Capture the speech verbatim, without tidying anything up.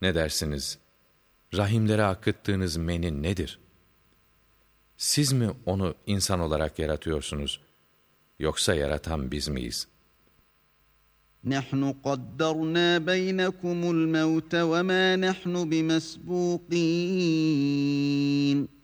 Ne dersiniz? Rahimlere akıttığınız meni nedir? Siz mi onu insan olarak yaratıyorsunuz? Yoksa yaratan biz miyiz? نَحْنُ قَدَّرْنَا بَيْنَكُمُ الْمَوْتَ وَمَا نَحْنُ بِمَسْبُوقِينَ